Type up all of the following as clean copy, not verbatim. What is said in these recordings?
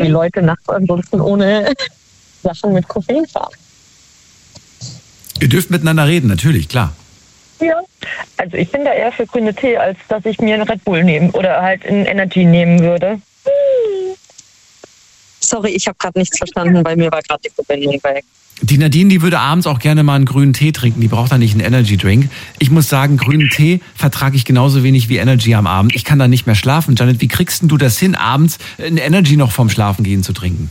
die Leute nachts ansonsten ohne Sachen mit Koffein fahren. Ihr dürft miteinander reden, natürlich, klar. Ja, also ich bin da eher für grüne Tee, als dass ich mir einen Red Bull nehmen oder halt einen Energy nehmen würde. Sorry, ich habe gerade nichts verstanden, bei mir war gerade die Verbindung weg. Die Nadine, die würde abends auch gerne mal einen grünen Tee trinken. Die braucht da nicht einen Energy Drink. Ich muss sagen, grünen Tee vertrage ich genauso wenig wie Energy am Abend. Ich kann da nicht mehr schlafen. Janet, wie kriegst denn du das hin, abends einen Energy noch vorm Schlafengehen zu trinken?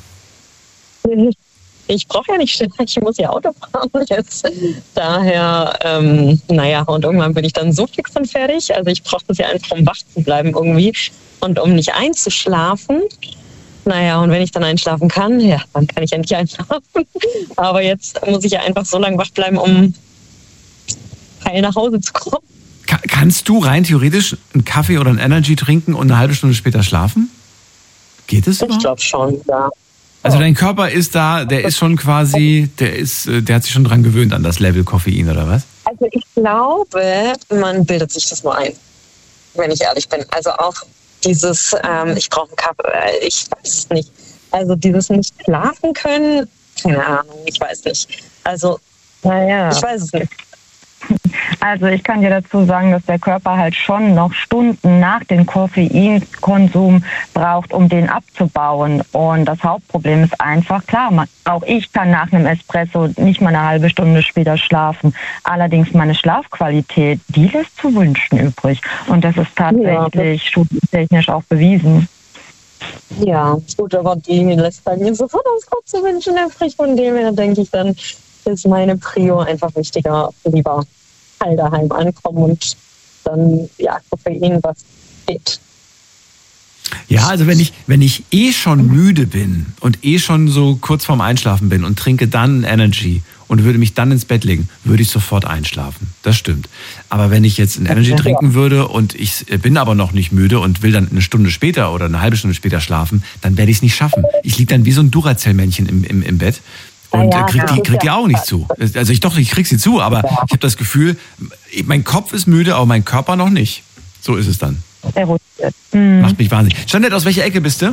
Ich brauche ja nicht schnell, ich muss ja Auto fahren jetzt. Daher, und irgendwann bin ich dann so fix und fertig. Also ich brauche das ja einfach, um wach zu bleiben irgendwie und um nicht einzuschlafen. Naja, und wenn ich dann einschlafen kann, ja, dann kann ich endlich einschlafen. Aber jetzt muss ich ja einfach so lange wach bleiben, um heil nach Hause zu kommen. Kannst du rein theoretisch einen Kaffee oder einen Energy trinken und eine halbe Stunde später schlafen? Geht es überhaupt? Ich glaube schon, ja. Also dein Körper ist da, der ist schon quasi, der hat sich schon dran gewöhnt an das Level Koffein, oder was? Also ich glaube, man bildet sich das nur ein, wenn ich ehrlich bin. Also auch dieses, ich brauche einen Kaffee, ich weiß es nicht. Also dieses nicht schlafen können, keine Ahnung, ich weiß nicht. Also, ich weiß es nicht. Also ich kann dir dazu sagen, dass der Körper halt schon noch Stunden nach dem Koffeinkonsum braucht, um den abzubauen. Und das Hauptproblem ist einfach, klar, auch ich kann nach einem Espresso nicht mal eine halbe Stunde später schlafen. Allerdings meine Schlafqualität, die lässt zu wünschen übrig. Und das ist tatsächlich studientechnisch auch bewiesen. Ja, gut, aber die lässt bei mir sofort aus Gott zu wünschen übrig. Von dem her denke ich, dann ist meine Prio einfach wichtiger, lieber heil daheim ankommen und dann, Koffein, was geht. Ja, also wenn ich eh schon müde bin und eh schon so kurz vorm Einschlafen bin und trinke dann Energy und würde mich dann ins Bett legen, würde ich sofort einschlafen. Das stimmt. Aber wenn ich jetzt ein Energy trinken würde und ich bin aber noch nicht müde und will dann eine Stunde später oder eine halbe Stunde später schlafen, dann werde ich es nicht schaffen. Ich liege dann wie so ein Duracell-Männchen im Bett. Und krieg die Augen nicht zu. Also ich krieg sie zu, aber ich habe das Gefühl, mein Kopf ist müde, aber mein Körper noch nicht. So ist es dann. Macht mich wahnsinnig. Janet, aus welcher Ecke bist du?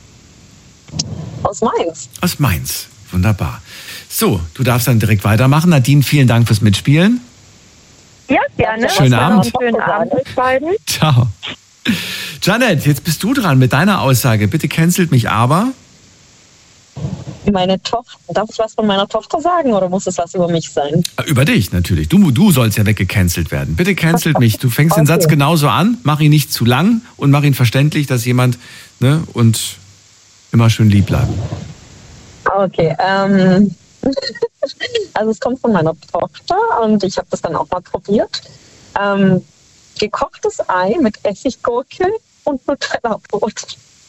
Aus Mainz. Aus Mainz. Wunderbar. So, du darfst dann direkt weitermachen. Nadine, vielen Dank fürs Mitspielen. Ja, gerne. Schönen Abend. Schönen Abend euch beiden. Ciao. Janet, jetzt bist du dran mit deiner Aussage. Bitte cancelt mich aber. Meine Tochter, darf ich was von meiner Tochter sagen oder muss es was über mich sein? Über dich natürlich. Du sollst ja weggecancelt werden. Bitte cancelt mich. Du fängst den Satz genauso an, mach ihn nicht zu lang und mach ihn verständlich, dass jemand, und immer schön lieb bleiben. Okay, also es kommt von meiner Tochter und ich habe das dann auch mal probiert. Gekochtes Ei mit Essiggurke und Nutella-Brot.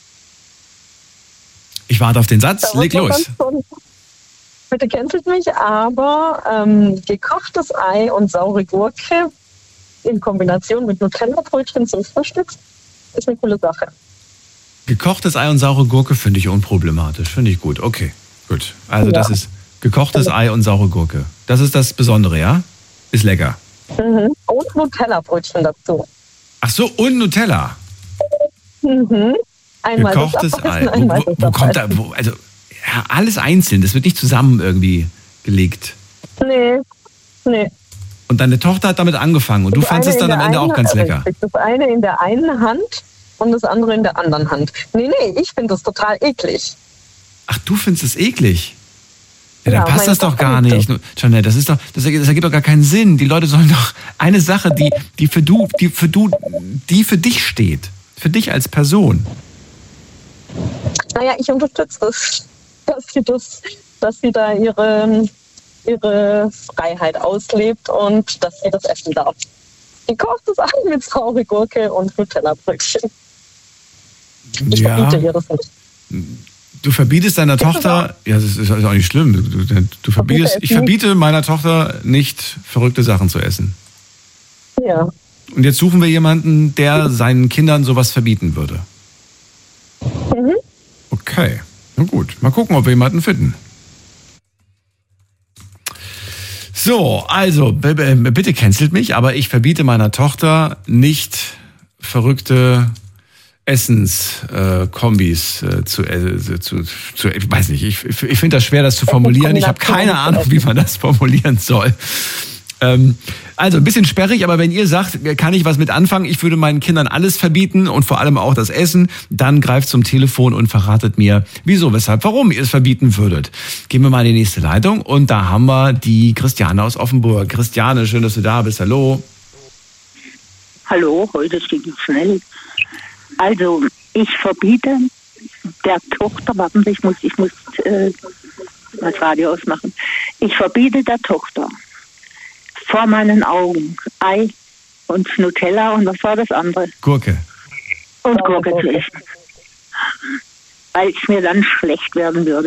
Ich warte auf den Satz, leg los. Bitte cancelt mich, aber gekochtes Ei und saure Gurke in Kombination mit Nutella-Brötchen zum Frühstück ist eine coole Sache. Gekochtes Ei und saure Gurke finde ich unproblematisch, finde ich gut. Okay, gut. Also das ist gekochtes Ei und saure Gurke. Das ist das Besondere, ja? Ist lecker. Mhm. Und Nutella-Brötchen dazu. Ach so, und Nutella. Mhm. Einmal gekochtes Ei. Wo kommt da? Alles einzeln. Das wird nicht zusammen irgendwie gelegt. Nee. Und deine Tochter hat damit angefangen und du fandest es dann am Ende auch ganz lecker. Das eine in der einen Hand und das andere in der anderen Hand. Nee, ich finde das total eklig. Ach, du findest es eklig? Ja, dann passt das doch gar nicht. Janet, das ergibt doch gar keinen Sinn. Die Leute sollen doch eine Sache, die für dich steht. Für dich als Person. Naja, ich unterstütze das, dass sie da ihre Freiheit auslebt und dass sie das essen darf. Gekochtes Ei mit saure Gurke und Nutella-Brötchen. Ich verbiete ihr das nicht. Du verbietest deiner Tochter, das ist auch nicht schlimm, ich verbiete meiner Tochter nicht, verrückte Sachen zu essen. Ja. Und jetzt suchen wir jemanden, der seinen Kindern sowas verbieten würde. Mhm. Okay, na gut. Mal gucken, ob wir jemanden finden. So, also, bitte cancelt mich, aber ich verbiete meiner Tochter nicht verrückte Essenskombis ich weiß nicht, ich finde das schwer, das zu formulieren. Ich habe keine Ahnung, wie man das formulieren soll. Also ein bisschen sperrig, aber wenn ihr sagt, kann ich was mit anfangen, ich würde meinen Kindern alles verbieten und vor allem auch das Essen, dann greift zum Telefon und verratet mir, wieso, weshalb, warum ihr es verbieten würdet. Gehen wir mal in die nächste Leitung und da haben wir die Christiane aus Offenburg. Christiane, schön, dass du da bist. Hallo. Hallo, heute geht es schnell. Also, ich verbiete der Tochter, warten Sie, ich muss das Radio ausmachen. Ich verbiete der Tochter vor meinen Augen Ei und Nutella und was war das andere? Gurke. Und Gurke zu essen. Weil es mir dann schlecht werden würde.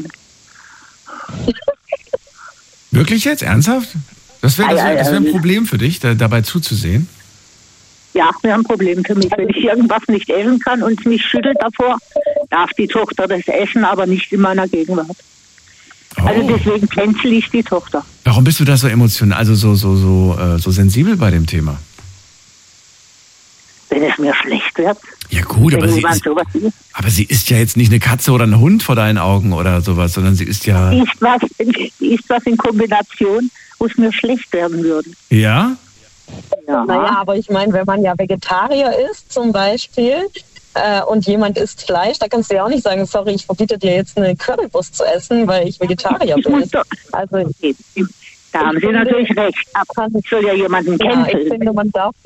Wirklich jetzt? Ernsthaft? Das wäre ein Problem für dich, dabei zuzusehen? Ja, wäre ein Problem für mich. Wenn ich irgendwas nicht essen kann und mich schüttelt davor, darf die Tochter das essen, aber nicht in meiner Gegenwart. Oh. Also deswegen cancel ich die Tochter. Warum bist du da so emotional, also so sensibel bei dem Thema? Wenn es mir schlecht wird. Ja gut, aber sie ist ja jetzt nicht eine Katze oder ein Hund vor deinen Augen oder sowas, sondern sie ist ja... Die ist was in Kombination, wo es mir schlecht werden würde. Ja? Ja. Naja, aber ich meine, wenn man ja Vegetarier ist zum Beispiel und jemand isst Fleisch, da kannst du ja auch nicht sagen, sorry, ich verbiete dir jetzt eine Currywurst zu essen, weil ich Vegetarier bin. Also, da haben Sie natürlich recht. Ich soll ja jemanden kennen. Ich finde, man darf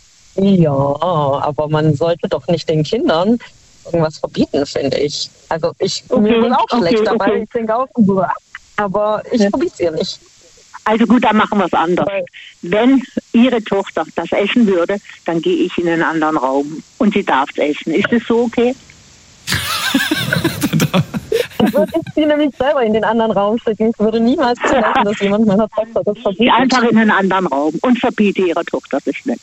aber man sollte doch nicht den Kindern irgendwas verbieten, finde ich. Also mir ist auch schlecht, aber ich denke auch, aber ich verbiete es ihr nicht. Also gut, dann machen wir es anders. Wenn Ihre Tochter das essen würde, dann gehe ich in einen anderen Raum und sie darf es essen. Ist das so okay? Ich würde sie nämlich selber in den anderen Raum schicken. Ich würde niemals zulassen, dass jemand meiner Tochter das verbietet. Sie einfach in einen anderen Raum und verbiete ihrer Tochter das nicht.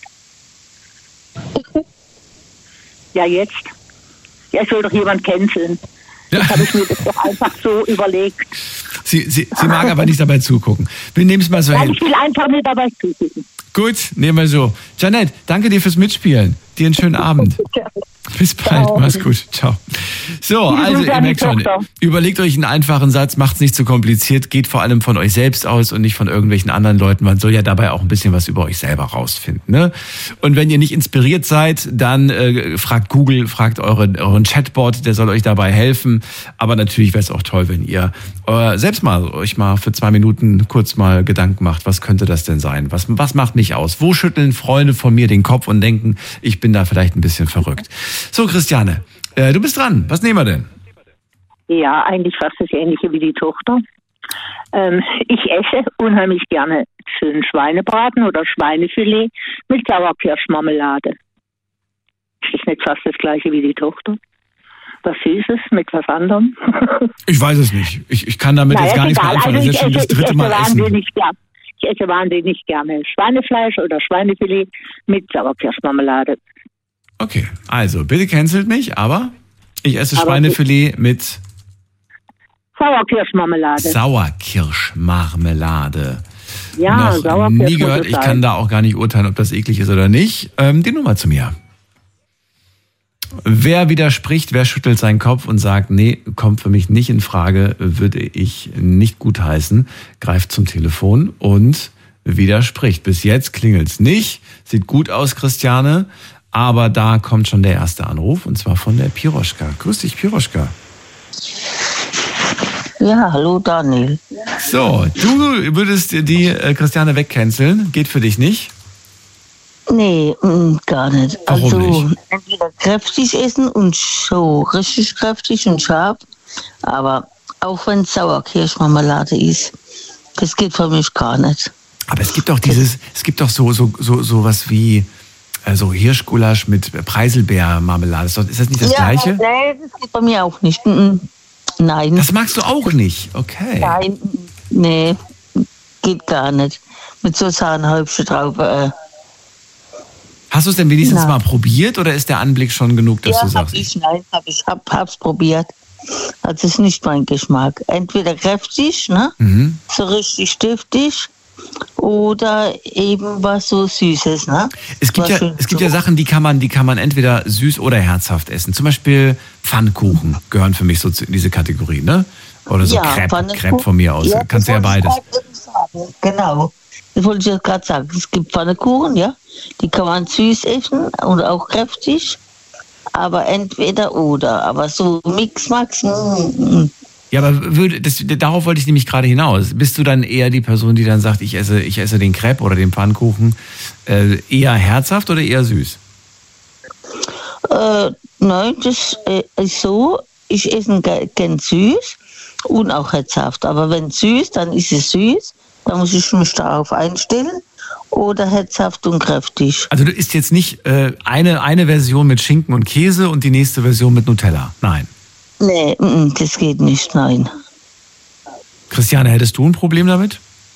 Ja, jetzt. Ja, es soll doch jemand canceln. Das habe ich mir das doch einfach so überlegt. Sie mag aber nicht dabei zugucken. Wir nehmen es mal so hin. Ich will einfach nicht dabei zugucken. Gut, nehmen wir so. Janette, danke dir fürs Mitspielen. Dir einen schönen Abend. Bis bald, mach's gut. Ciao. So, also ihr merkt schon, überlegt euch einen einfachen Satz, macht's nicht zu kompliziert, geht vor allem von euch selbst aus und nicht von irgendwelchen anderen Leuten. Man soll ja dabei auch ein bisschen was über euch selber rausfinden. Ne? Und wenn ihr nicht inspiriert seid, dann fragt Google, fragt euren Chatbot, der soll euch dabei helfen. Aber natürlich wäre es auch toll, wenn ihr selbst euch mal für 2 Minuten kurz mal Gedanken macht, was könnte das denn sein? Was macht mich aus? Wo schütteln Freunde von mir den Kopf und denken, ich bin da vielleicht ein bisschen verrückt? So, Christiane, du bist dran. Was nehmen wir denn? Ja, eigentlich fast das Ähnliche wie die Tochter. Ich esse unheimlich gerne schönen Schweinebraten oder Schweinefilet mit Sauerkirschmarmelade. Ist das nicht fast das Gleiche wie die Tochter? Was Süßes mit was anderem? Ich weiß es nicht. Ich kann damit jetzt gar nichts mehr anfangen. Das ist jetzt schon das 3. Mal essen. Ich esse wahnsinnig gerne Schweinefleisch oder Schweinefilet mit Sauerkirschmarmelade. Okay, also bitte cancelt mich, aber ich esse Schweinefilet mit Sauerkirschmarmelade. Sauerkirschmarmelade. Ja, Sauerkirschmarmelade. Nie gehört, ich kann da auch gar nicht urteilen, ob das eklig ist oder nicht. Die Nummer zu mir. Wer widerspricht, wer schüttelt seinen Kopf und sagt, nee, kommt für mich nicht in Frage, würde ich nicht gutheißen, greift zum Telefon und widerspricht. Bis jetzt klingelt's nicht. Sieht gut aus, Christiane. Aber da kommt schon der erste Anruf, und zwar von der Piroschka. Grüß dich, Piroschka. Ja, hallo Daniel. So, du würdest die Christiane wegcanceln. Geht für dich nicht? Nee, gar nicht. Warum also nicht? Entweder kräftig essen und so richtig kräftig und scharf, aber auch wenn es Sauerkirschmarmelade ist, das geht für mich gar nicht. Aber es gibt doch so was wie so Hirschgulasch mit Preiselbeermarmelade. Ist das nicht das Gleiche? Nee, das geht bei mir auch nicht. Nein. Das magst du auch nicht? Okay. Nein, nee, geht gar nicht. Mit so Zahnhäubchen drauf. Hast du es denn wenigstens mal probiert oder ist der Anblick schon genug, dass du sagst? Hab's probiert. Also ist nicht mein Geschmack. Entweder kräftig, ne? So richtig stiftig, oder eben was so Süßes. Ne? Es gibt ja Sachen, die kann man entweder süß oder herzhaft essen. Zum Beispiel Pfannkuchen gehören für mich so in diese Kategorie, ne? Oder so Crepe von mir aus. Ja, kannst du ja beides. Genau. Das wollte ich jetzt gerade sagen. Es gibt Pfannkuchen, ja. Die kann man süß essen und auch kräftig. Aber entweder oder. Aber so Mix-Max. Ja, aber darauf wollte ich nämlich gerade hinaus. Bist du dann eher die Person, die dann sagt, ich esse den Crepe oder den Pfannkuchen eher herzhaft oder eher süß? Nein, das ist so. Ich esse gern süß und auch herzhaft. Aber wenn süß, dann ist es süß. Da muss ich mich darauf einstellen. Oder herzhaft und kräftig. Also du isst jetzt nicht eine Version mit Schinken und Käse und die nächste Version mit Nutella? Nein. Nee, das geht nicht, nein. Christiane, hättest du ein Problem damit?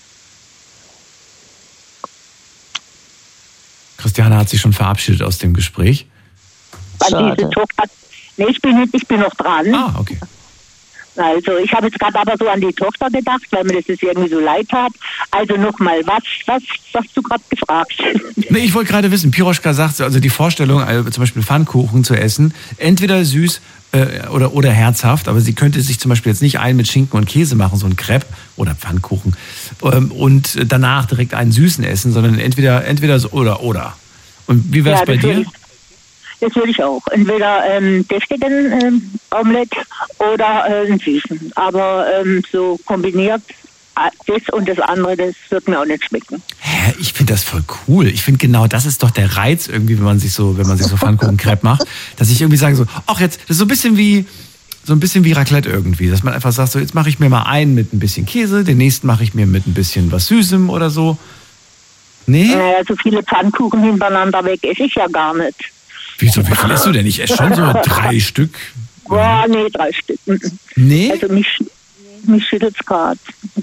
Christiane hat sich schon verabschiedet aus dem Gespräch. Schade. Nee, ich bin noch dran. Ah, okay. Also ich habe jetzt gerade aber so an die Tochter gedacht, weil mir das jetzt irgendwie so leid hat. Also nochmal, was hast du gerade gefragt? Nee, ich wollte gerade wissen, Piroschka sagt, also die Vorstellung, zum Beispiel Pfannkuchen zu essen, entweder süß oder herzhaft, aber sie könnte sich zum Beispiel jetzt nicht einen mit Schinken und Käse machen, so ein Crepe oder Pfannkuchen, und danach direkt einen süßen essen, sondern entweder so oder. Und wie wäre es bei dir? Das würde ich auch. Entweder deftigen Omelette oder einen süßen. Aber so kombiniert das und das andere, das wird mir auch nicht schmecken. Hä, ich finde das voll cool. Ich finde genau, das ist doch der Reiz irgendwie, wenn man sich so Pfannkuchen-Crepe macht, dass ich irgendwie sage so, ach jetzt, das ist so ein bisschen wie Raclette irgendwie, dass man einfach sagt so, jetzt mache ich mir mal einen mit ein bisschen Käse, den nächsten mache ich mir mit ein bisschen was Süßem oder so. Nee? Naja, so viele Pfannkuchen hintereinander weg esse ich ja gar nicht. Wieso, wie viel isst du denn? Ich esse schon so 3 Stück. Boah, nee, 3 Stück. Nee? Also mich schüttelt es gerade.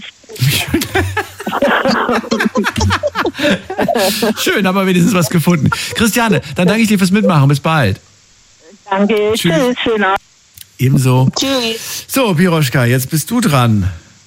Schön, aber wenigstens was gefunden. Christiane, dann danke ich dir fürs Mitmachen. Bis bald. Danke. Tschüss. Schönen Abend. Ebenso. Tschüss. So, Piroschka, jetzt bist du dran.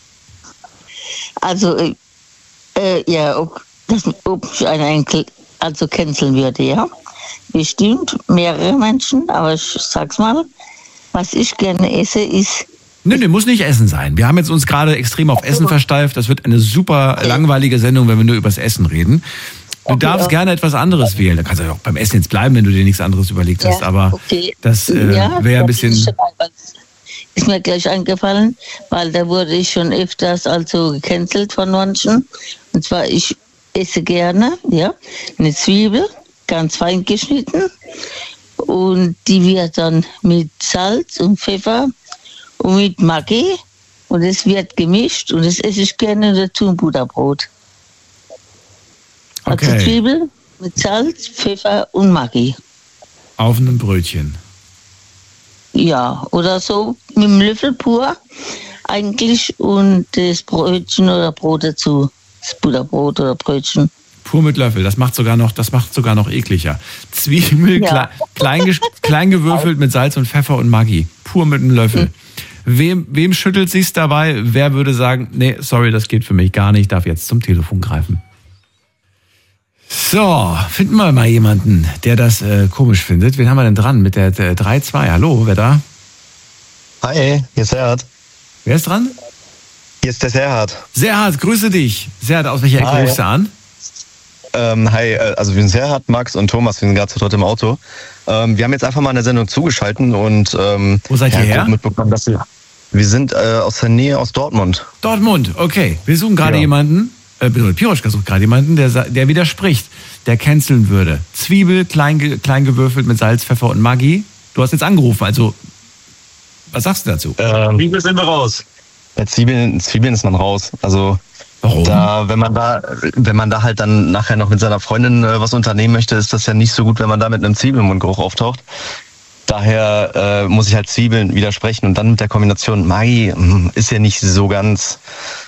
Also, ja, ob ich einen Enkel canceln würde, ja. Bestimmt mehrere Menschen, aber ich sag's mal, was ich gerne esse, ist... Nee, muss nicht Essen sein. Wir haben jetzt uns gerade extrem auf Essen versteift. Das wird eine super langweilige Sendung, wenn wir nur übers Essen reden. Du darfst gerne etwas anderes wählen. Da kannst du ja auch beim Essen jetzt bleiben, wenn du dir nichts anderes überlegt hast. Aber das wäre ein bisschen... Ist mir gleich eingefallen, weil da wurde ich schon öfters gecancelt von manchen. Und zwar, ich esse gerne, ja, eine Zwiebel, ganz fein geschnitten. Und die wird dann mit Salz und Pfeffer und mit Maggi. Und es wird gemischt und das esse ich gerne dazu ein Butterbrot. Okay. Also Zwiebel mit Salz, Pfeffer und Maggi. Auf einem Brötchen. Ja, oder so mit einem Löffel pur eigentlich und das Brötchen oder Brot dazu. Das Butterbrot oder Brötchen. Pur mit Löffel, das macht sogar noch ekliger. Zwiebel, klein gewürfelt mit Salz und Pfeffer und Maggi. Pur mit einem Löffel. Wem schüttelt sich's dabei? Wer würde sagen, nee, sorry, das geht für mich gar nicht, darf jetzt zum Telefon greifen. So, finden wir mal jemanden, der das komisch findet. Wen haben wir denn dran mit der 3-2? Hallo, wer da? Hi, hier ist Serhat. Wer ist dran? Hier ist der Serhat. Serhat, grüße dich. Serhat, aus welcher Ecke rufst du an? Hi, also wir sind Serhat, Max und Thomas, wir sind gerade zu dritt im Auto. Wir haben jetzt einfach mal eine Sendung zugeschaltet und wo seid ihr her? Mitbekommen, dass wir sind aus der Nähe aus Dortmund. Dortmund, okay. Wir suchen gerade jemanden, Piroschka sucht gerade jemanden, der widerspricht, der canceln würde. Zwiebel, klein gewürfelt mit Salz, Pfeffer und Maggi. Du hast jetzt angerufen, also was sagst du dazu? Zwiebeln sind wir raus. Bei Zwiebeln ist man raus. Also warum? Wenn man da halt dann nachher noch mit seiner Freundin was unternehmen möchte, ist das ja nicht so gut, wenn man da mit einem Zwiebelmundgeruch auftaucht. Daher muss ich halt Zwiebeln widersprechen und dann mit der Kombination Maggi ist ja nicht so ganz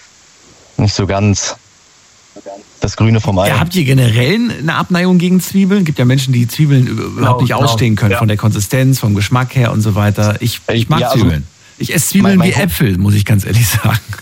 das Grüne vom Ei. Ja, habt ihr generell eine Abneigung gegen Zwiebeln? Gibt ja Menschen, die Zwiebeln überhaupt nicht ausstehen können, von der Konsistenz, vom Geschmack her und so weiter. Ich mag Zwiebeln. Ich esse Zwiebeln wie Äpfel, muss ich ganz ehrlich sagen.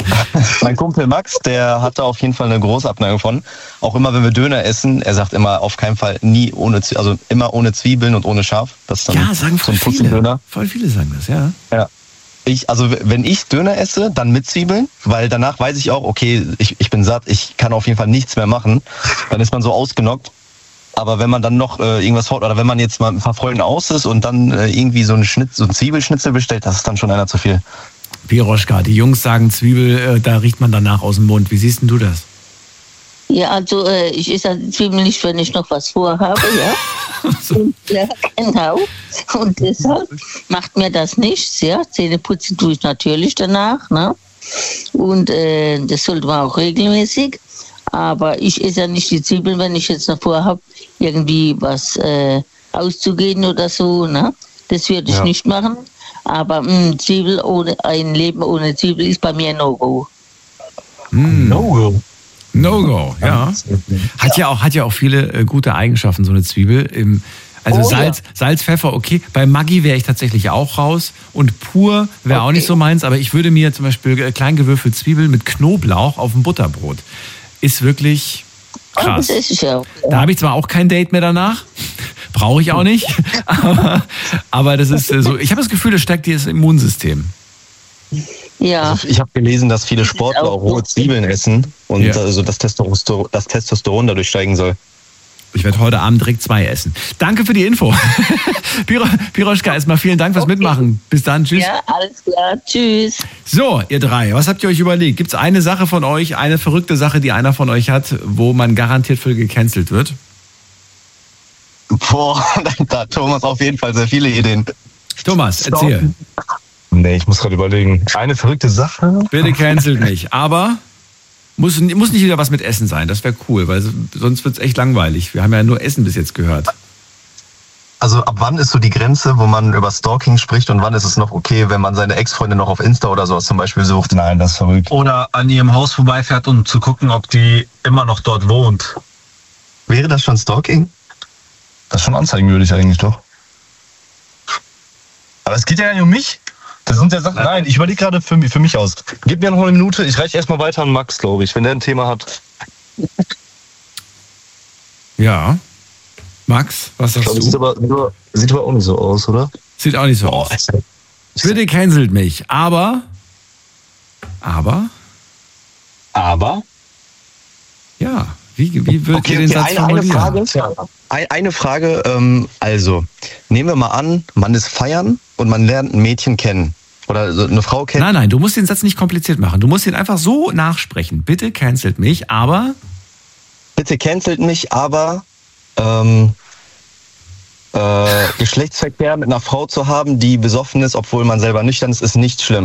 Mein Kumpel Max, der hat da auf jeden Fall eine große Abneigung von. Auch immer, wenn wir Döner essen, er sagt immer auf keinen Fall nie ohne, also immer ohne Zwiebeln und ohne Scharf. Das ist dann Ja, sagen so ein voll viele. Putzendöner. Voll viele sagen das, ja. Ja. Also wenn ich Döner esse, dann mit Zwiebeln, weil danach weiß ich auch, okay, ich bin satt, ich kann auf jeden Fall nichts mehr machen. Dann ist man so ausgenockt. Aber wenn man dann noch irgendwas haut, oder wenn man jetzt mal ein paar Freunden aus ist und dann irgendwie so ein Zwiebelschnitzel bestellt, das ist dann schon einer zu viel. Piroschka, die Jungs sagen Zwiebel, da riecht man danach aus dem Mund. Wie siehst denn du das? Ja, also ich esse die Zwiebeln nicht, wenn ich noch was vorhabe, ja. Und, ja, genau. Und deshalb macht mir das nichts, ja. Zähne putzen tue ich natürlich danach, ne? Und das sollte man auch regelmäßig. Aber ich esse ja nicht die Zwiebeln, wenn ich jetzt noch vorhabe, irgendwie was auszugehen oder so, ne? Das würde ich nicht machen. Aber Zwiebel ein Leben ohne Zwiebel ist bei mir No-Go. No-Go. No-Go, ja. Hat ja auch viele gute Eigenschaften, so eine Zwiebel. Also Salz, Pfeffer, okay. Bei Maggi wäre ich tatsächlich auch raus. Und pur wäre auch nicht so meins. Aber ich würde mir zum Beispiel klein gewürfelt Zwiebeln mit Knoblauch auf dem Butterbrot. Ist wirklich krass. Das ist ja auch, ja. Da habe ich zwar auch kein Date mehr danach. Brauche ich auch nicht. aber das ist so, ich habe das Gefühl, das stärkt das Immunsystem. Ja. Also ich habe gelesen, dass viele Sportler auch rohe Zwiebeln essen und also das Testosteron dadurch steigen soll. Ich werde heute Abend direkt 2 essen. Danke für die Info. Piroschka, erstmal vielen Dank fürs Mitmachen. Bis dann, tschüss. Ja, alles klar, tschüss. So, ihr drei, was habt ihr euch überlegt? Gibt es eine Sache von euch, eine verrückte Sache, die einer von euch hat, wo man garantiert für gecancelt wird? Boah, da hat Thomas auf jeden Fall sehr viele Ideen. Thomas, erzähl. Nee, ich muss gerade überlegen. Eine verrückte Sache? Bitte cancelt mich. Aber muss nicht wieder was mit Essen sein. Das wäre cool, weil sonst wird es echt langweilig. Wir haben ja nur Essen bis jetzt gehört. Also ab wann ist so die Grenze, wo man über Stalking spricht und wann ist es noch okay, wenn man seine Ex-Freundin noch auf Insta oder sowas zum Beispiel sucht? Nein, das ist verrückt. Oder an ihrem Haus vorbeifährt, um zu gucken, ob die immer noch dort wohnt. Wäre das schon Stalking? Das schon anzeigenwürdig eigentlich doch. Aber es geht ja nicht um mich. Das sind ja Sachen. Nein, ich überlege gerade für mich aus. Gib mir noch eine Minute, ich reiche erstmal weiter an Max, glaube ich, wenn der ein Thema hat. Ja. Max, was sagst du? Sieht aber auch nicht so aus, oder? Sieht auch nicht so aus. Bitte cancelt mich. Aber? Ja. Wie würdet ihr den Satz formulieren? Eine Frage, also, nehmen wir mal an, man ist feiern und man lernt ein Mädchen kennen. Oder so eine Frau kennen. Nein, du musst den Satz nicht kompliziert machen. Du musst ihn einfach so nachsprechen. Bitte cancelt mich, aber... Bitte cancelt mich, aber Geschlechtsverkehr mit einer Frau zu haben, die besoffen ist, obwohl man selber nüchtern ist, ist nicht schlimm.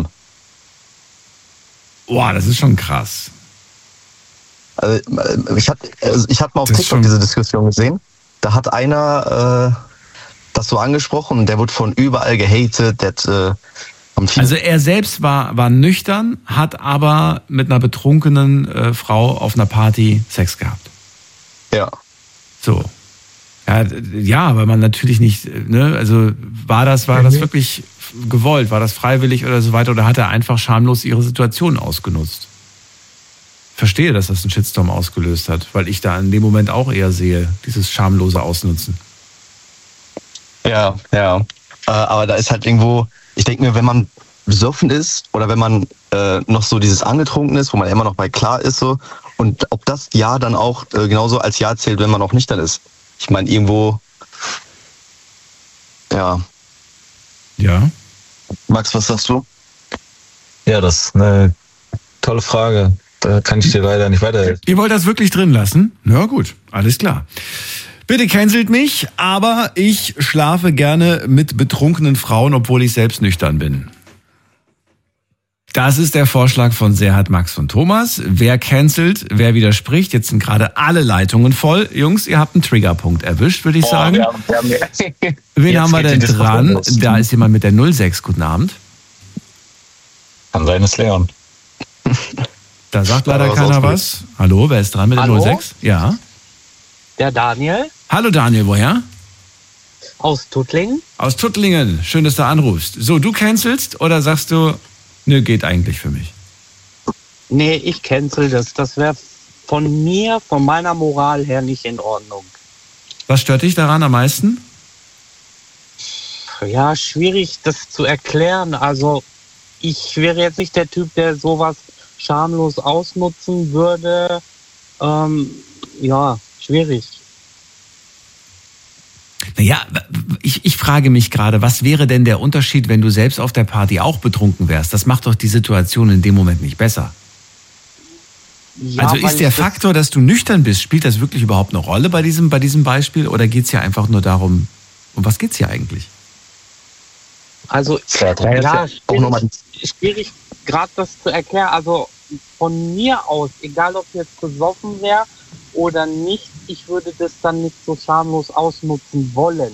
Boah, das ist schon krass. Also, ich hatte mal auf TikTok diese Diskussion gesehen. Da hat einer das so angesprochen und der wurde von überall gehatet. Also er selbst war nüchtern, hat aber mit einer betrunkenen Frau auf einer Party Sex gehabt. Ja. So. Ja, weil man natürlich nicht, ne, also war das wirklich gewollt, war das freiwillig oder so weiter, oder hat er einfach schamlos ihre Situation ausgenutzt? Verstehe, dass das einen Shitstorm ausgelöst hat, weil ich da in dem Moment auch eher sehe, dieses schamlose Ausnutzen. Ja. Aber da ist halt irgendwo, ich denke mir, wenn man besoffen ist oder wenn man noch so dieses angetrunken ist, wo man immer noch bei klar ist, so, und ob das Ja dann auch genauso als Ja zählt, wenn man noch nüchtern ist. Ich meine, irgendwo, ja. Ja. Max, was sagst du? Ja, das ist eine tolle Frage. Da kann ich dir leider nicht weiterhelfen. Ihr wollt das wirklich drin lassen? Na gut, alles klar. Bitte cancelt mich, aber ich schlafe gerne mit betrunkenen Frauen, obwohl ich selbst nüchtern bin. Das ist der Vorschlag von Serhat, Max und Thomas. Wer cancelt, wer widerspricht? Jetzt sind gerade alle Leitungen voll. Jungs, ihr habt einen Triggerpunkt erwischt, würde ich sagen. Wen haben wir denn dran? Da ist jemand mit der 06. Guten Abend. Kann sein, ist Leon. Da sagt leider keiner was. Hallo, wer ist dran mit der 06? Ja. Der Daniel. Hallo Daniel, woher? Aus Tuttlingen. Aus Tuttlingen. Schön, dass du anrufst. So, du cancelst oder sagst du, nö, geht eigentlich für mich? Nee, ich cancel das. Das wäre von meiner Moral her nicht in Ordnung. Was stört dich daran am meisten? Ja, schwierig, das zu erklären. Also, ich wäre jetzt nicht der Typ, der sowas schamlos ausnutzen würde. Ja, schwierig. Naja, ich frage mich gerade, was wäre denn der Unterschied, wenn du selbst auf der Party auch betrunken wärst? Das macht doch die Situation in dem Moment nicht besser. Ja, also ist der Faktor, dass du nüchtern bist, spielt das wirklich überhaupt eine Rolle bei diesem Beispiel? Oder geht es hier einfach nur darum, um was geht es hier eigentlich? Also, ja, schwierig gerade das zu erklären. Also von mir aus, egal ob jetzt besoffen wäre oder nicht, ich würde das dann nicht so schamlos ausnutzen wollen.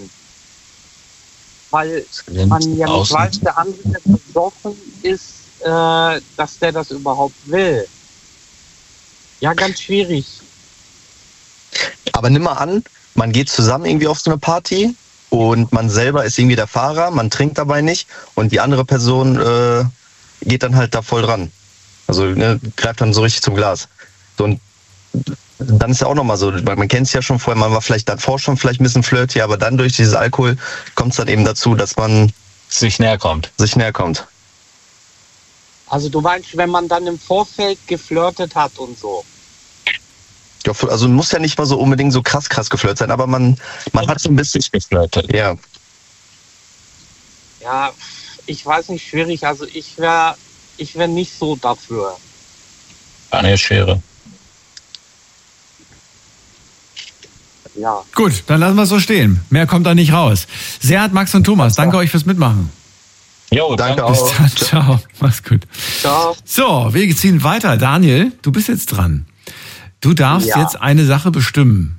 Weil man ja nicht weiß, der andere, der besoffen ist, dass der das überhaupt will. Ja, ganz schwierig. Aber nimm mal an, man geht zusammen irgendwie auf so eine Party und man selber ist irgendwie der Fahrer, man trinkt dabei nicht und die andere Person geht dann halt da voll dran. Also greift dann so richtig zum Glas. So, und dann ist ja auch nochmal so, man kennt es ja schon vorher, man war vielleicht davor schon vielleicht ein bisschen flirty, aber dann durch dieses Alkohol kommt es dann eben dazu, dass man sich näher kommt. Also du meinst, wenn man dann im Vorfeld geflirtet hat und so? Ja, also muss ja nicht mal so unbedingt so krass geflirtet sein, aber man hat so ein bisschen geflirtet, ja. Ja, ich weiß nicht, schwierig. Also ich wär nicht so dafür. Eine Schere. Ja. Gut, dann lassen wir es so stehen. Mehr kommt da nicht raus. Serhat, Max und Thomas, danke euch fürs Mitmachen. Jo, danke auch. Bis dann, ciao. Mach's gut. Ciao. So, wir ziehen weiter. Daniel, du bist jetzt dran. Du darfst jetzt eine Sache bestimmen.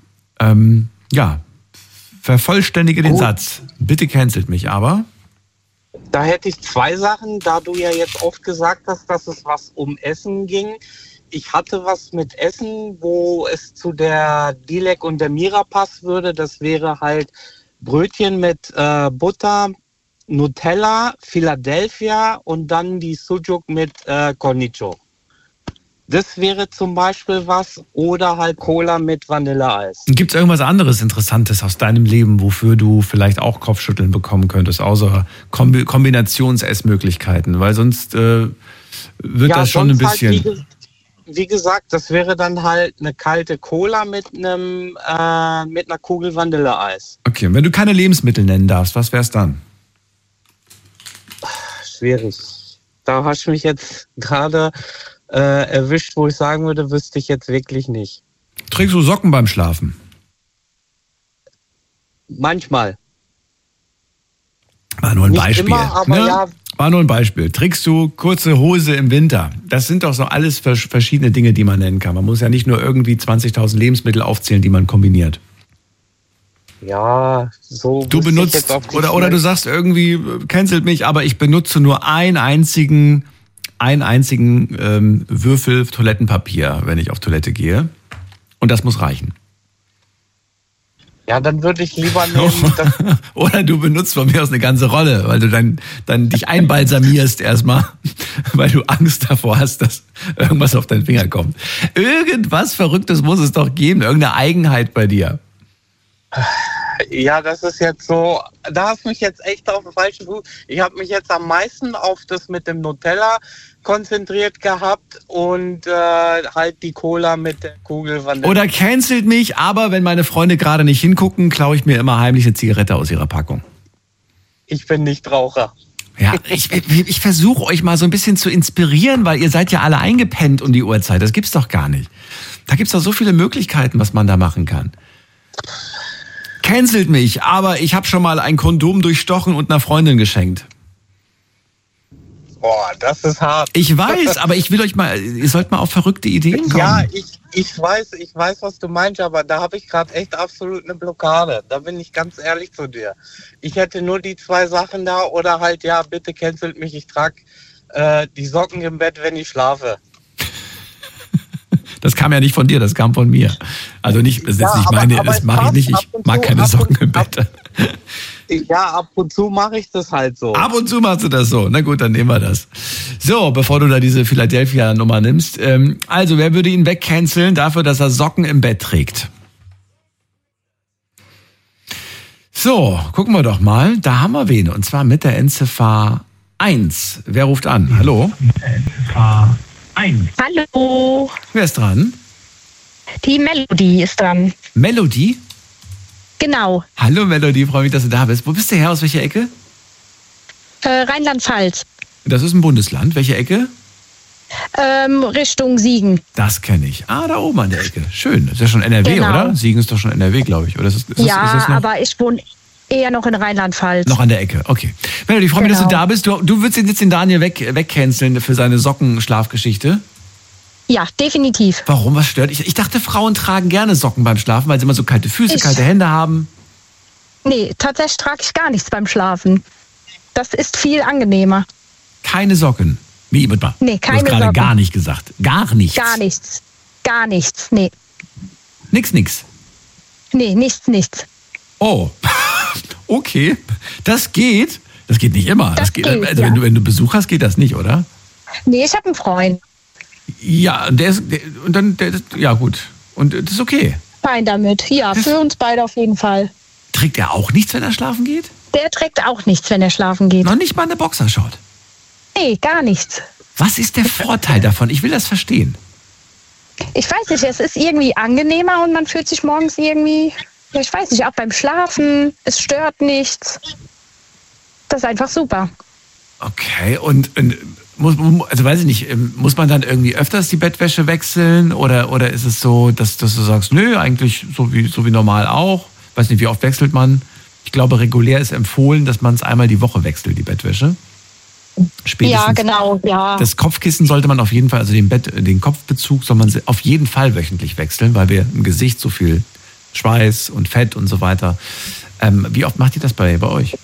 Vervollständige den Satz. Bitte cancelt mich, aber... Da hätte ich zwei Sachen, da du ja jetzt oft gesagt hast, dass es was um Essen ging. Ich hatte was mit Essen, wo es zu der Dilek und der Mira passen würde. Das wäre halt Brötchen mit Butter, Nutella, Philadelphia und dann die Sujuk mit Cornicho. Das wäre zum Beispiel was. Oder halt Cola mit Vanilleeis. Gibt es irgendwas anderes Interessantes aus deinem Leben, wofür du vielleicht auch Kopfschütteln bekommen könntest, außer Kombinationsessmöglichkeiten? Weil sonst wird das schon ein bisschen... Halt, wie gesagt, das wäre dann halt eine kalte Cola mit einer Kugel Vanilleeis. Okay, wenn du keine Lebensmittel nennen darfst, was wär's dann? Schwierig. Da hast du mich jetzt gerade erwischt, wo ich sagen würde, wüsste ich jetzt wirklich nicht. Trägst du Socken beim Schlafen? Manchmal. War nur ein nicht Beispiel. Immer, aber ja. War nur ein Beispiel. Trägst du kurze Hose im Winter? Das sind doch so alles verschiedene Dinge, die man nennen kann. Man muss ja nicht nur irgendwie 20.000 Lebensmittel aufzählen, die man kombiniert. Ja, so. Du benutzt, oder du sagst irgendwie, cancelt mich, aber ich benutze nur einen einzigen Würfel Toilettenpapier, wenn ich auf Toilette gehe. Und das muss reichen. Ja, dann würde ich lieber nehmen. Oder du benutzt von mir aus eine ganze Rolle, weil du dann dich einbalsamierst erstmal, weil du Angst davor hast, dass irgendwas auf deinen Finger kommt. Irgendwas Verrücktes muss es doch geben, irgendeine Eigenheit bei dir. Ja, das ist jetzt so, da hast du mich jetzt echt auf den falschen Fuß. Ich habe mich jetzt am meisten auf das mit dem Nutella konzentriert gehabt und halt die Cola mit der Kugel Vanille. Oder cancelt mich, aber wenn meine Freunde gerade nicht hingucken, klaue ich mir immer heimlich eine Zigarette aus ihrer Packung. Ich bin nicht Raucher. Ja, ich versuche euch mal so ein bisschen zu inspirieren, weil ihr seid ja alle eingepennt um die Uhrzeit. Das gibt's doch gar nicht. Da gibt's doch so viele Möglichkeiten, was man da machen kann. Cancelt mich, aber ich habe schon mal ein Kondom durchstochen und einer Freundin geschenkt. Boah, das ist hart. Ich weiß, aber ich will euch mal, ihr sollt mal auf verrückte Ideen kommen. Ja, ich weiß, was du meinst, aber da habe ich gerade echt absolut eine Blockade. Da bin ich ganz ehrlich zu dir. Ich hätte nur die zwei Sachen da oder halt, ja, bitte cancelt mich, ich trage die Socken im Bett, wenn ich schlafe. Das kam ja nicht von dir, das kam von mir. Also nicht, das ist jetzt nicht meine, das mache ich nicht. Ich mag keine Socken im Bett. Ja, ab und zu mache ich das halt so. Ab und zu machst du das so. Na gut, dann nehmen wir das. So, bevor du da diese Philadelphia-Nummer nimmst. Also, wer würde ihn wegcanceln dafür, dass er Socken im Bett trägt? So, gucken wir doch mal. Da haben wir wen. Und zwar mit der Endziffer 1. Wer ruft an? Hallo? Mit der Endziffer 1. Hallo. Wer ist dran? Die Melody ist dran. Melody? Genau. Hallo Melody, freue mich, dass du da bist. Wo bist du her? Aus welcher Ecke? Rheinland-Pfalz. Das ist ein Bundesland. Welche Ecke? Richtung Siegen. Das kenne ich. Ah, da oben an der Ecke. Schön. Das ist ja schon NRW, Genau. oder? Siegen ist doch schon NRW, glaube ich. Oder ist das noch? Aber ich wohne eher noch in Rheinland-Pfalz. Noch an der Ecke, okay. Melody, ich freue mich, dass du da bist. Du würdest jetzt den Daniel wegcanceln für seine Sockenschlafgeschichte? Ja, definitiv. Warum? Was stört? Ich dachte, Frauen tragen gerne Socken beim Schlafen, weil sie immer so kalte Füße, kalte Hände haben. Nee, tatsächlich trage ich gar nichts beim Schlafen. Das ist viel angenehmer. Keine Socken? Wie, mit mal? Nee, keine Socken. Du hast gerade Socken. gar nicht gesagt. Gar nichts? Gar nichts. Gar nichts, nee. Nix? Nee, nichts. Oh, okay. Das geht? Das geht nicht immer. Das geht, also ja. wenn du Besuch hast, geht das nicht, oder? Nee, ich habe einen Freund. Ja, ja gut. Und das ist okay. Fein damit. Ja, für uns beide auf jeden Fall. Trägt er auch nichts, wenn er schlafen geht? Der trägt auch nichts, wenn er schlafen geht. Noch nicht mal eine Boxershort? Nee, gar nichts. Was ist der Vorteil davon? Ich will das verstehen. Ich weiß nicht, es ist irgendwie angenehmer und man fühlt sich morgens irgendwie, ja, ich weiß nicht, auch beim Schlafen, es stört nichts. Das ist einfach super. Okay, und also weiß ich nicht, muss man dann irgendwie öfters die Bettwäsche wechseln oder ist es so, dass du sagst, nö, eigentlich so wie normal auch? Weiß nicht, wie oft wechselt man? Ich glaube, regulär ist empfohlen, dass man es einmal die Woche wechselt, die Bettwäsche. Spätestens. Ja, genau, ja. Das Kopfkissen sollte man auf jeden Fall, also den Kopfbezug soll man auf jeden Fall wöchentlich wechseln, weil wir im Gesicht so viel Schweiß und Fett und so weiter. Wie oft macht ihr das bei euch?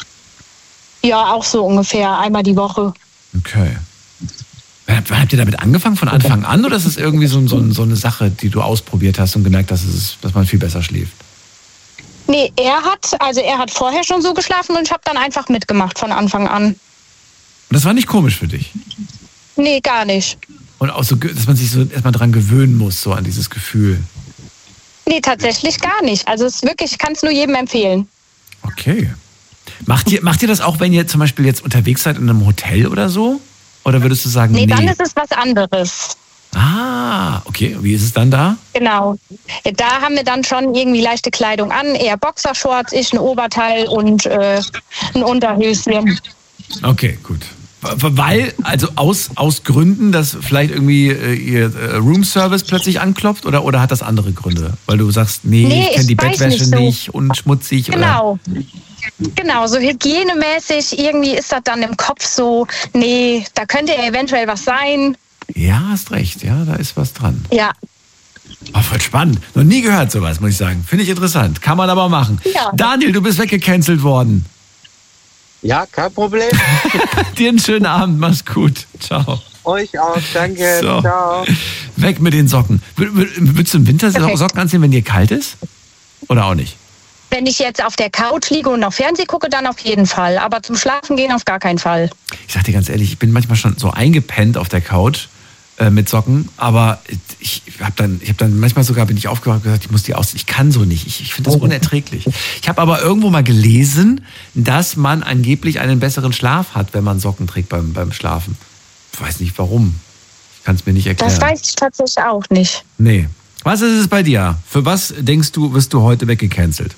Ja, auch so ungefähr, einmal die Woche. Okay. Habt ihr damit angefangen von Anfang an oder ist es irgendwie so eine Sache, die du ausprobiert hast und gemerkt hast, dass man viel besser schläft? Nee, er hat vorher schon so geschlafen und ich habe dann einfach mitgemacht von Anfang an. Und das war nicht komisch für dich? Nee, gar nicht. Und auch so, dass man sich so erstmal dran gewöhnen muss, so an dieses Gefühl? Nee, tatsächlich gar nicht. Also es ist wirklich, ich kann es nur jedem empfehlen. Okay. Macht ihr das auch, wenn ihr zum Beispiel jetzt unterwegs seid in einem Hotel oder so? Oder würdest du sagen, nee? Nee, dann ist es was anderes. Ah, okay. Wie ist es dann da? Genau. Da haben wir dann schon irgendwie leichte Kleidung an, eher Boxershorts, ich ein Oberteil und ein Unterhöschen. Okay, gut. Weil, also aus Gründen, dass vielleicht irgendwie ihr Roomservice plötzlich anklopft oder hat das andere Gründe? Weil du sagst, nee ich kenne die Bettwäsche nicht und schmutzig. Genau. Oder? Genau, so hygienemäßig irgendwie ist das dann im Kopf so, nee, da könnte ja eventuell was sein. Ja, hast recht, ja, da ist was dran. Ja. Oh, voll spannend. Noch nie gehört sowas, muss ich sagen. Finde ich interessant. Kann man aber machen. Ja. Daniel, du bist weggecancelt worden. Ja, kein Problem. Dir einen schönen Abend, mach's gut. Ciao. Euch auch, danke. So. Ciao. Weg mit den Socken. Würdest du im Winter Socken anziehen, wenn dir kalt ist? Oder auch nicht? Wenn ich jetzt auf der Couch liege und noch Fernsehen gucke, dann auf jeden Fall. Aber zum Schlafen gehen auf gar keinen Fall. Ich sag dir ganz ehrlich, ich bin manchmal schon so eingepennt auf der Couch mit Socken, aber ich hab dann manchmal sogar bin ich aufgewacht und gesagt, ich muss die ausziehen. Ich kann so nicht. Ich finde das unerträglich. Ich habe aber irgendwo mal gelesen, dass man angeblich einen besseren Schlaf hat, wenn man Socken trägt beim Schlafen. Ich weiß nicht warum. Ich kann es mir nicht erklären. Das weiß ich tatsächlich auch nicht. Nee. Was ist es bei dir? Für was denkst du, wirst du heute weggecancelt?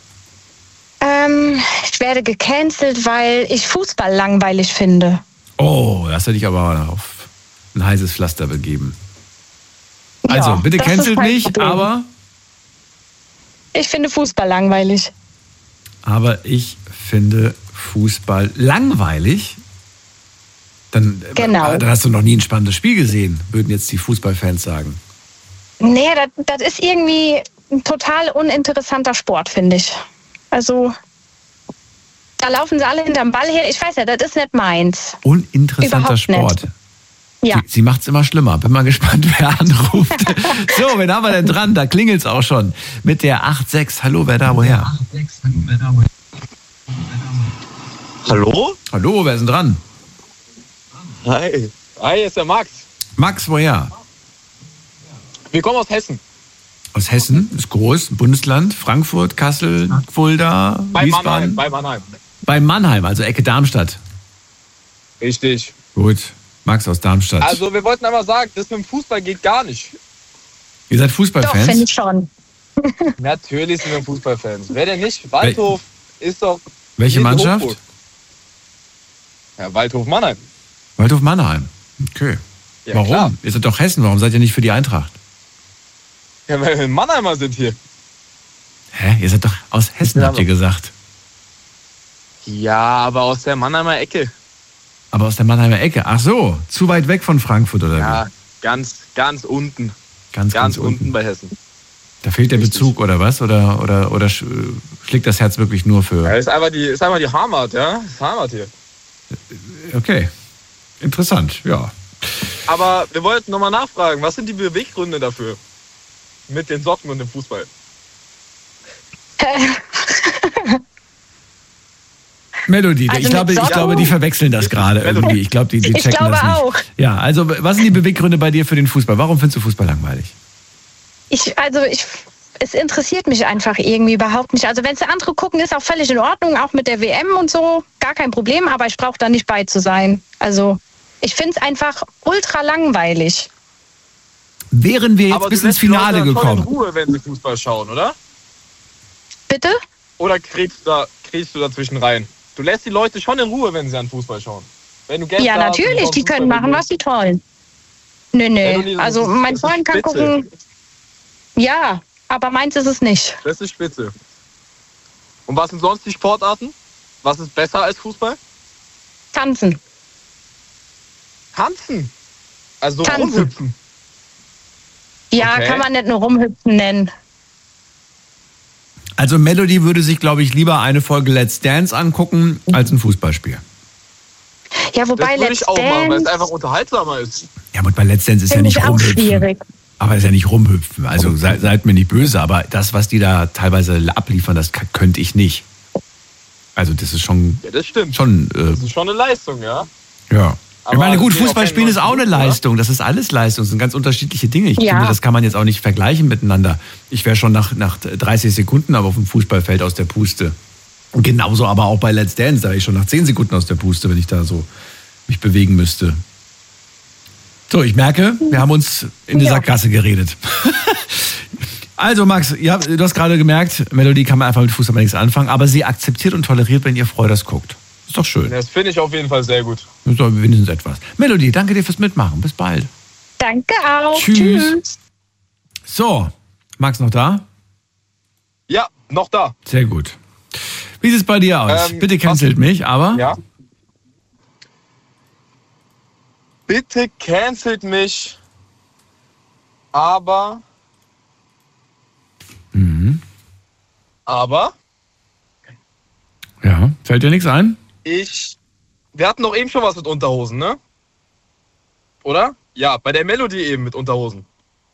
Ich werde gecancelt, weil ich Fußball langweilig finde. Oh, das hätte ich aber auf ein heißes Pflaster begeben. Also, Ja, bitte das cancelt ist kein mich, Problem. aber Ich finde Fußball langweilig. ich finde Fußball langweilig. Dann hast du noch nie ein spannendes Spiel gesehen, würden jetzt die Fußballfans sagen. Nee, das ist irgendwie ein total uninteressanter Sport, finde ich. Also, da laufen sie alle hinterm Ball her. Ich weiß ja, das ist nicht meins. Uninteressanter Überhaupt Sport. nicht. Ja. Sie macht es immer schlimmer. Bin mal gespannt, wer anruft. So, wen haben wir denn dran? Da klingelt es auch schon. Mit der 8.6. Hallo, wer da, woher? Hallo? Hallo, wer ist denn dran? Hi. Hi, ist der Max. Max, woher? Wir kommen aus Hessen. Aus Hessen, ist groß, Bundesland, Frankfurt, Kassel, Fulda, Wiesbaden. Bei Mannheim. Bei Mannheim, also Ecke Darmstadt. Richtig. Gut, Max aus Darmstadt. Also wir wollten einmal sagen, das mit dem Fußball geht gar nicht. Ihr seid Fußballfans? Doch, finde ich schon. Natürlich sind wir Fußballfans. Wer denn nicht? Waldhof ist doch... Welche Mannschaft? Hochburg. Ja, Waldhof Mannheim. Waldhof Mannheim. Okay. Ja, Warum? klar. Ihr seid doch Hessen, warum seid ihr nicht für die Eintracht? Ja, weil wir Mannheimer sind hier. Hä? Ihr seid doch aus Hessen, habt ihr gesagt. Ja, aber aus der Mannheimer Ecke. Aber aus der Mannheimer Ecke. Ach so, zu weit weg von Frankfurt oder Ja, wie? ganz unten. Ganz unten bei Hessen. Da fehlt der Bezug oder was? Oder schlägt das Herz wirklich nur für... Ja, ist einfach die Heimat, ja? Das ist Heimat hier. Okay, interessant, ja. Aber wir wollten nochmal nachfragen, was sind die Beweggründe dafür? Mit den Socken und dem Fußball. Melodie, Also ich glaube, die verwechseln das gerade irgendwie. Ich glaube, die checken das nicht. Ich glaube auch. Ja, also was sind die Beweggründe bei dir für den Fußball? Warum findest du Fußball langweilig? Es interessiert mich einfach irgendwie überhaupt nicht. Also wenn es andere gucken, ist auch völlig in Ordnung, auch mit der WM und so, gar kein Problem, aber ich brauche da nicht bei zu sein. Also ich finde es einfach ultra langweilig. Wären wir jetzt bis ins Finale gekommen? Schon in Ruhe, wenn sie Fußball schauen, oder? Bitte? Oder kriegst du dazwischen rein? Du lässt die Leute schon in Ruhe, wenn sie an Fußball schauen. Wenn du Gäste Ja, hast, natürlich, die können machen, was sie wollen. Nee. Also mein Freund kann gucken. Ja, aber meins ist es nicht. Das ist spitze. Und was sind sonst die Sportarten? Was ist besser als Fußball? Tanzen. Tanzen? Also Tanzen. rumhüpfen? Ja, Okay. kann man nicht nur rumhüpfen nennen. Also Melody würde sich, glaube ich, lieber eine Folge Let's Dance angucken, als ein Fußballspiel. Ja, wobei Das würde Let's ich auch machen, weil es Dance einfach unterhaltsamer ist. Ja, aber bei Let's Dance ist ja finde nicht ich auch rumhüpfen. schwierig. Aber ist ja nicht rumhüpfen. Also seid mir nicht böse, aber das, was die da teilweise abliefern, das könnte ich nicht. Also das ist schon... Ja, das stimmt. Das ist schon eine Leistung, ja. Ja. Ich Aber meine, gut, es geht auch Fußball spielen ist auch eine kein Mann, Leistung. Das ist alles Leistung. Das sind ganz unterschiedliche Dinge. Ich Ja. finde, das kann man jetzt auch nicht vergleichen miteinander. Ich wäre schon nach 30 Sekunden aber auf dem Fußballfeld aus der Puste. Und genauso aber auch bei Let's Dance. Da wäre ich schon nach 10 Sekunden aus der Puste, wenn ich da so mich bewegen müsste. So, ich merke, wir haben uns in die Sackgasse geredet. Also Max, ja, du hast gerade gemerkt, Melodie kann man einfach mit Fußball nichts anfangen, aber sie akzeptiert und toleriert, wenn ihr Freu das guckt. Ist doch schön. Das finde ich auf jeden Fall sehr gut. Das ist doch wenigstens etwas. Melodie, danke dir fürs Mitmachen. Bis bald. Danke auch. Tschüss. So, Max noch da? Ja, noch da. Sehr gut. Wie sieht es bei dir aus? Bitte cancelt mich, aber... Ja. Bitte cancelt mich, aber... Aber Ja, fällt dir nichts ein? wir hatten doch eben schon was mit Unterhosen, ne? Oder? Ja, bei der Melodie eben mit Unterhosen.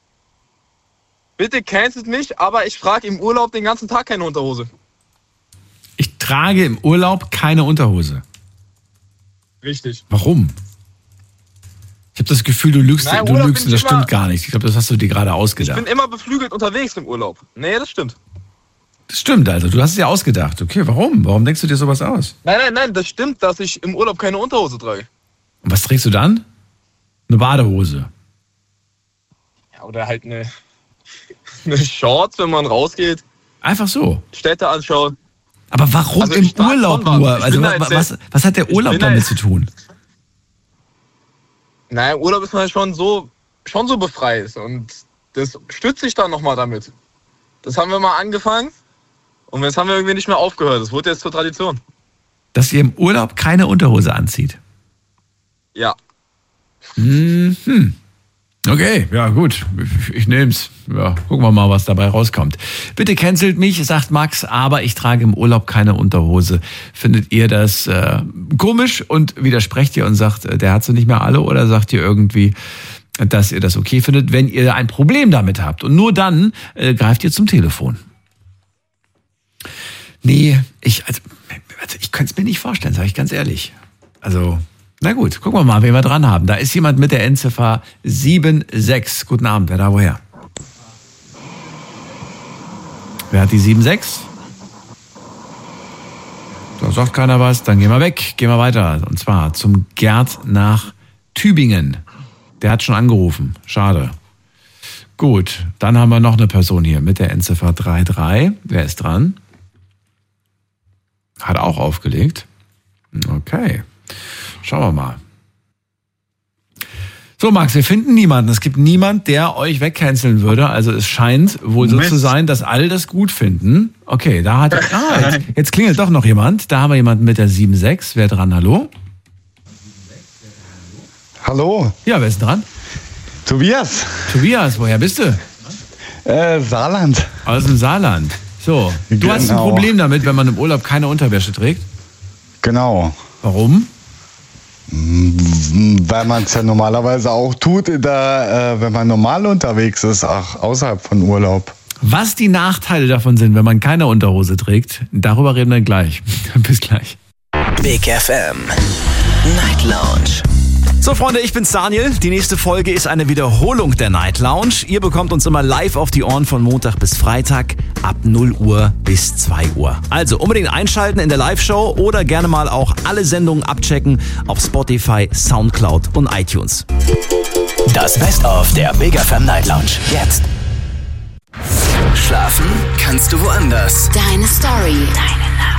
Bitte cancelt mich, aber ich trage im Urlaub den ganzen Tag keine Unterhose. Ich trage im Urlaub keine Unterhose. Richtig. Warum? Ich habe das Gefühl, du lügst, Nein, du Urlaub lügst, bin das ich immer- stimmt gar nicht. Ich glaube, das hast du dir gerade Ich ausgedacht. bin immer beflügelt unterwegs im Urlaub. Nee, das stimmt. Das stimmt, also du hast es ja ausgedacht. Okay, warum? Warum denkst du dir sowas aus? Nein, das stimmt, dass ich im Urlaub keine Unterhose trage. Und was trägst du dann? Eine Badehose. Ja, oder halt eine Shorts, wenn man rausgeht, Einfach so. Städte anschaut. Aber warum Also im ich trage Urlaub schon was. nur? Ich Also bin da jetzt was hat der ich Urlaub bin da damit jetzt- zu tun? Naja, im Urlaub ist man schon so befreit und das stütze ich dann nochmal damit. Das haben wir mal angefangen und jetzt haben wir irgendwie nicht mehr aufgehört. Das wurde jetzt zur Tradition. Dass ihr im Urlaub keine Unterhose anzieht. Ja. Mhm. Okay, ja gut, ich nehm's. Ja, gucken wir mal, was dabei rauskommt. Bitte cancelt mich, sagt Max, aber ich trage im Urlaub keine Unterhose. Findet ihr das komisch und widersprecht ihr und sagt, der hat sie nicht mehr alle, oder sagt ihr irgendwie, dass ihr das okay findet, wenn ihr ein Problem damit habt? Und nur dann greift ihr zum Telefon. Nee, ich könnte es mir nicht vorstellen, sage ich ganz ehrlich. Also, na gut, gucken wir mal, wen wir dran haben. Da ist jemand mit der Endziffer 76. Guten Abend, wer da woher? Wer hat die 76? Da sagt keiner was, dann gehen wir weg, gehen wir weiter. Und zwar zum Gerd nach Tübingen. Der hat schon angerufen, schade. Gut, dann haben wir noch eine Person hier mit der Endziffer 33. Wer ist dran? Hat auch aufgelegt. Okay, schauen wir mal. So, Max, wir finden niemanden. Es gibt niemand, der euch wegcanceln würde. Also es scheint wohl so zu sein, dass alle das gut finden. Okay, da hat jetzt klingelt doch noch jemand. Da haben wir jemanden mit der 76. Wer dran? Hallo? Hallo. Ja, wer ist dran? Tobias. Tobias, woher bist du? Saarland. Aus dem Saarland. So, du hast ein Problem damit, wenn man im Urlaub keine Unterwäsche trägt? Genau. Warum? Weil man es ja normalerweise auch tut, wenn man normal unterwegs ist, auch außerhalb von Urlaub. Was die Nachteile davon sind, wenn man keine Unterhose trägt, darüber reden wir gleich. Bis gleich. Big FM Night Lounge. So Freunde, ich bin's Daniel. Die nächste Folge ist eine Wiederholung der Night Lounge. Ihr bekommt uns immer live auf die Ohren von Montag bis Freitag ab 0 Uhr bis 2 Uhr. Also unbedingt einschalten in der Live-Show oder gerne mal auch alle Sendungen abchecken auf Spotify, Soundcloud und iTunes. Das Best-of der Big FM Night Lounge. Jetzt. Schlafen kannst du woanders. Deine Story.